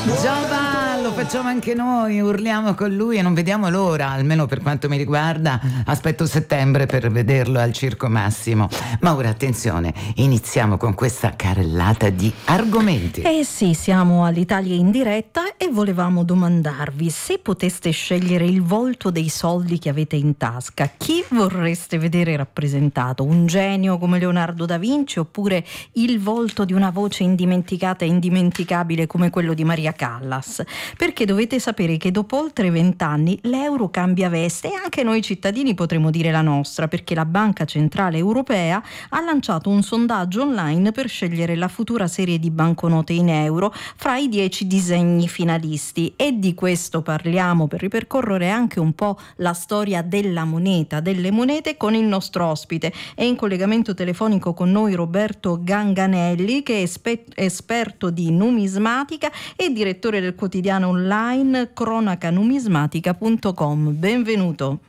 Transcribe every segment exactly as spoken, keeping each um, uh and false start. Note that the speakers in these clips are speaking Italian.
Giova, lo facciamo anche noi, urliamo con lui e non vediamo l'ora, almeno per quanto mi riguarda, aspetto settembre per vederlo al Circo Massimo. Ma ora attenzione, iniziamo con questa carrellata di argomenti. Eh sì, siamo all'Italia in diretta e volevamo domandarvi: se poteste scegliere il volto dei soldi che avete in tasca, chi vorreste vedere rappresentato? Un genio come Leonardo da Vinci oppure il volto di una voce indimenticata e indimenticabile come quello di Maria Callas? Perché dovete sapere che dopo oltre vent'anni l'euro cambia veste e anche noi cittadini potremo dire la nostra, perché la Banca Centrale Europea ha lanciato un sondaggio online per scegliere la futura serie di banconote in euro fra i dieci disegni finalisti, e di questo parliamo per ripercorrere anche un po' la storia della moneta, delle monete, con il nostro ospite. È in collegamento telefonico con noi Roberto Ganganelli, che è espe- esperto di numismatica e direttore del quotidiano online cronaca numismatica punto com. Benvenuto.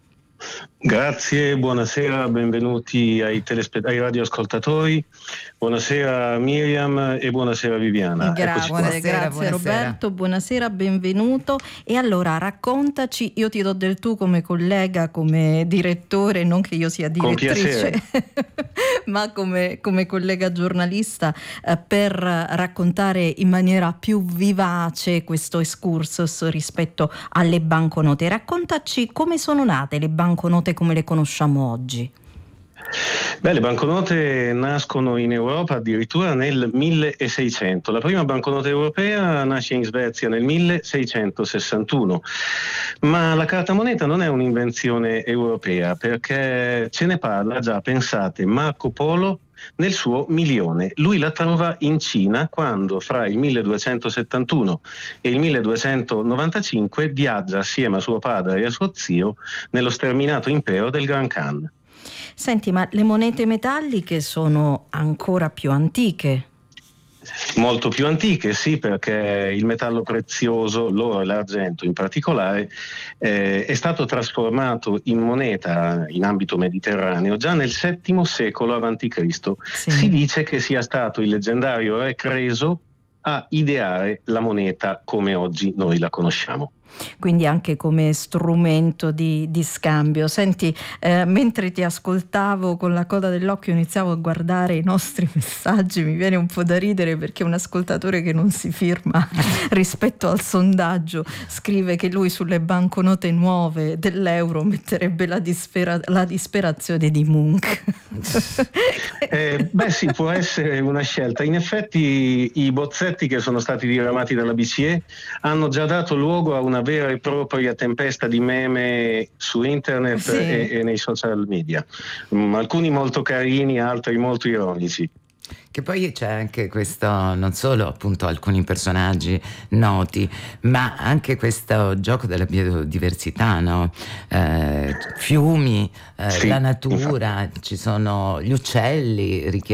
Grazie, buonasera, benvenuti ai, telespe- ai radioascoltatori. Buonasera Miriam e buonasera Viviana. Grazie, buonasera, grazie buonasera. Roberto, buonasera, benvenuto. E allora raccontaci, io ti do del tu come collega, come direttore, non che io sia direttrice, ma come, come collega giornalista, eh, per raccontare in maniera più vivace questo excursus rispetto alle banconote. Raccontaci come sono nate le banconote come le conosciamo oggi. Beh, le banconote nascono in Europa addirittura nel milleseicento. La prima banconota europea nasce in Svezia nel milleseicentosessantuno. Ma la carta moneta non è un'invenzione europea, perché ce ne parla già, pensate, Marco Polo nel suo Milione. Lui la trova in Cina quando fra il milleduecentosettantuno e il milleduecentonovantacinque viaggia assieme a suo padre e a suo zio nello sterminato impero del Gran Khan. Senti, ma le monete metalliche sono ancora più antiche? Molto più antiche, sì, perché il metallo prezioso, l'oro e l'argento in particolare, eh, è stato trasformato in moneta in ambito mediterraneo già nel settimo secolo avanti Cristo. Sì. Si dice che sia stato il leggendario re Creso a ideare la moneta come oggi noi la conosciamo. Quindi anche come strumento di, di scambio. Senti, eh, mentre ti ascoltavo con la coda dell'occhio iniziavo a guardare i nostri messaggi, mi viene un po' da ridere perché un ascoltatore che non si firma rispetto al sondaggio scrive che lui sulle banconote nuove dell'euro metterebbe la, dispera- la disperazione di Munch. eh, beh sì, può essere una scelta. In effetti i bozzetti che sono stati diramati dalla B C E hanno già dato luogo a una vera e propria tempesta di meme su internet, sì, e, e nei social media, um, alcuni molto carini, altri molto ironici. Che poi c'è anche questo, non solo appunto alcuni personaggi noti, ma anche questo gioco della biodiversità, no? Eh, fiumi, eh, sì, la natura, infatti. Ci sono gli uccelli,